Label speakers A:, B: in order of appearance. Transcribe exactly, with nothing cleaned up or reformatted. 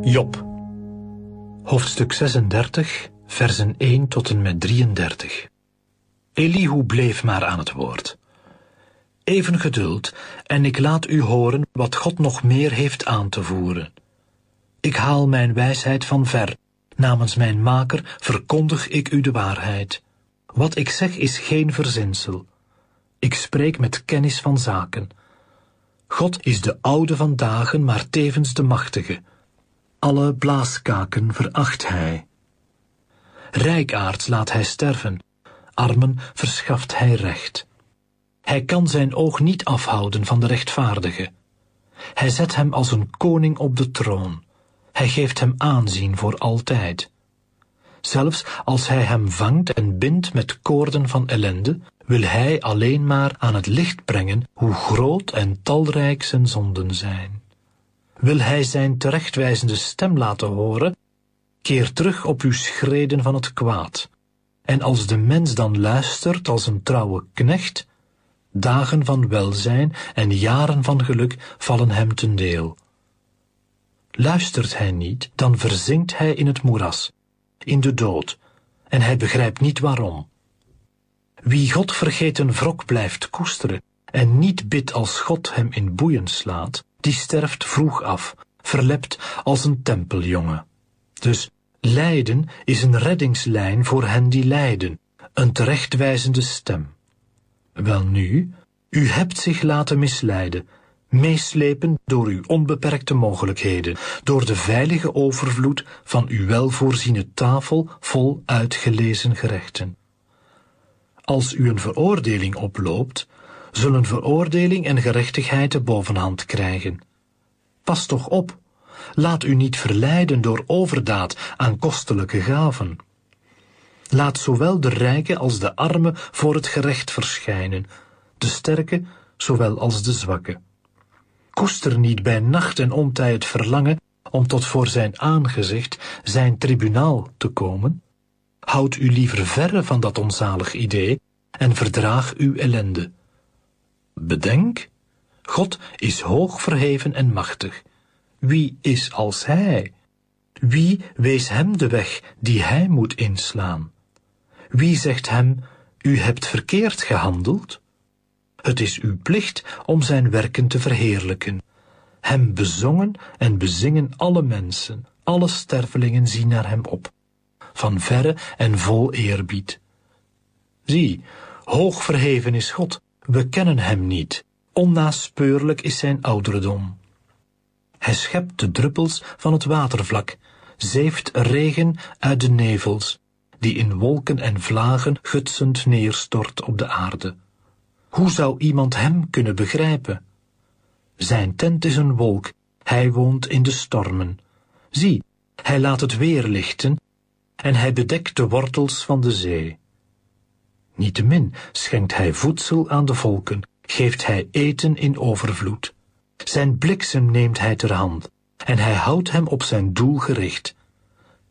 A: Job, hoofdstuk zesendertig, versen één tot en met drieëndertig. Elihu bleef maar aan het woord. Even geduld, en ik laat u horen wat God nog meer heeft aan te voeren. Ik haal mijn wijsheid van ver, namens mijn maker verkondig ik u de waarheid. Wat ik zeg is geen verzinsel. Ik spreek met kennis van zaken. God is de oude van dagen, maar tevens de machtige. Alle blaaskaken veracht hij. Rijkaards laat hij sterven, armen verschaft hij recht. Hij kan zijn oog niet afhouden van de rechtvaardige. Hij zet hem als een koning op de troon. Hij geeft hem aanzien voor altijd. Zelfs als hij hem vangt en bindt met koorden van ellende, wil hij alleen maar aan het licht brengen hoe groot en talrijk zijn zonden zijn. Wil hij zijn terechtwijzende stem laten horen, keer terug op uw schreden van het kwaad. En als de mens dan luistert als een trouwe knecht, dagen van welzijn en jaren van geluk vallen hem ten deel. Luistert hij niet, dan verzinkt hij in het moeras, in de dood, en hij begrijpt niet waarom. Wie God vergeten wrok blijft koesteren en niet bidt als God hem in boeien slaat, die sterft vroeg af, verlept als een tempeljongen. Dus lijden is een reddingslijn voor hen die lijden, een terechtwijzende stem. Welnu, u hebt zich laten misleiden, meeslepen door uw onbeperkte mogelijkheden, door de veilige overvloed van uw welvoorziene tafel vol uitgelezen gerechten. Als u een veroordeling oploopt, zullen veroordeling en gerechtigheid de bovenhand krijgen. Pas toch op, laat u niet verleiden door overdaad aan kostelijke gaven. Laat zowel de rijke als de arme voor het gerecht verschijnen, de sterke zowel als de zwakke. Koester niet bij nacht en ontij het verlangen om tot voor zijn aangezicht, zijn tribunaal te komen. Houd u liever verre van dat onzalig idee en verdraag uw ellende. Bedenk, God is hoog verheven en machtig. Wie is als hij? Wie wees hem de weg die hij moet inslaan? Wie zegt hem, u hebt verkeerd gehandeld? Het is uw plicht om zijn werken te verheerlijken. Hem bezongen en bezingen alle mensen, alle stervelingen zien naar hem op, van verre en vol eerbied. Zie, hoog verheven is God, we kennen hem niet, onnaspeurlijk is zijn ouderdom. Hij schept de druppels van het watervlak, zeeft regen uit de nevels, die in wolken en vlagen gutsend neerstort op de aarde. Hoe zou iemand hem kunnen begrijpen? Zijn tent is een wolk, hij woont in de stormen. Zie, hij laat het weer lichten, en hij bedekt de wortels van de zee. Niettemin schenkt hij voedsel aan de volken, geeft hij eten in overvloed. Zijn bliksem neemt hij ter hand, en hij houdt hem op zijn doel gericht.